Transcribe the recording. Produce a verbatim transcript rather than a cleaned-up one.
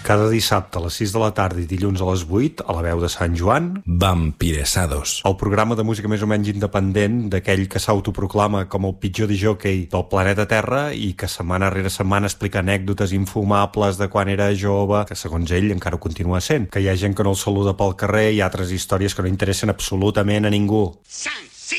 Cada dissabte a les sis de la tarda i dilluns a les vuit, a la veu de Sant Joan, Vampiresados. el programa de música més o menys independent d'aquell que s'autoproclama com el pitjor discjòquei del planeta Terra i que setmana rere setmana explica anècdotes infumables de quan era jove, que segons ell encara ho continua sent, que hi ha gent que no el saluda pel carrer i altres històries que no interessen absolutament a ningú. Sans!